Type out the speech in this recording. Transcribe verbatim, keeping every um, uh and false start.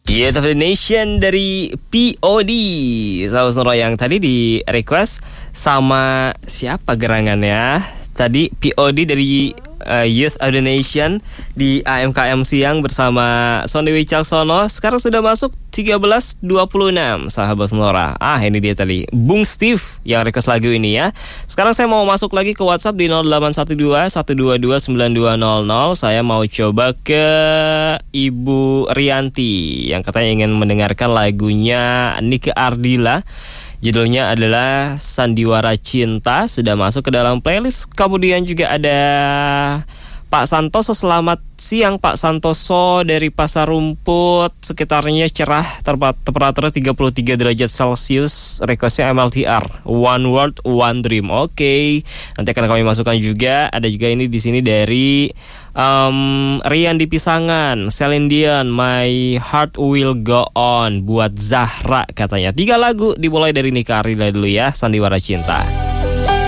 Youth of the Nation dari P O D. Sahabat Sonora yang tadi di request sama siapa gerangannya? Tadi P O D dari uh, Youth of the Nation di A M K M Siang bersama Sony Wicaksono. Sekarang sudah masuk tiga belas dua puluh enam sahabat Sonora. Ah ini dia tadi Bung Steve yang request lagu ini ya. Sekarang saya mau masuk lagi ke WhatsApp di nol delapan satu dua satu dua dua sembilan dua nol nol. Saya mau coba ke Ibu Rianti yang katanya ingin mendengarkan lagunya Nike Ardila. Judulnya adalah Sandiwara Cinta, sudah masuk ke dalam playlist. Kemudian juga ada Pak Santoso, selamat siang Pak Santoso dari Pasar Rumput. Sekitarnya cerah, temperaturnya tiga puluh tiga derajat Celcius. Requestnya M L T R, One World One Dream. Oke, okay. Nanti akan kami masukkan juga. Ada juga ini di sini dari um, Rian di Pisangan, Celine Dion, My Heart Will Go On. Buat Zahra katanya. Tiga lagu dimulai dari Nike Ardila dulu ya, Sandiwara Cinta.